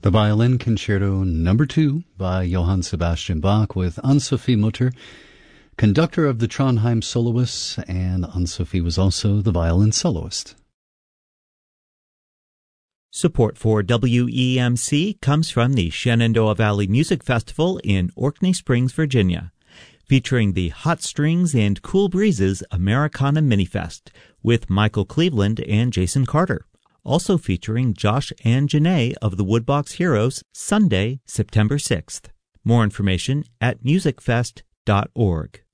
The Violin Concerto No. 2 by Johann Sebastian Bach with Anne-Sophie Mutter, conductor of the Trondheim Soloists, and Anne-Sophie was also the violin soloist. Support for WEMC comes from the Shenandoah Valley Music Festival in Orkney Springs, Virginia, featuring the Hot Strings and Cool Breezes Americana Minifest with Michael Cleveland and Jason Carter. Also featuring Josh and Janae of the Woodbox Heroes, Sunday, September 6th. More information at musicfest.org.